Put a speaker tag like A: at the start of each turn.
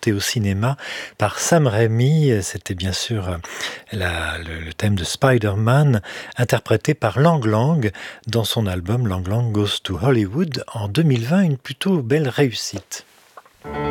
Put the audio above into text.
A: porté au cinéma par Sam Raimi. C'était bien sûr le thème de Spider-Man, interprété par Lang Lang dans son album Lang Lang Goes to Hollywood en 2020, une plutôt belle réussite.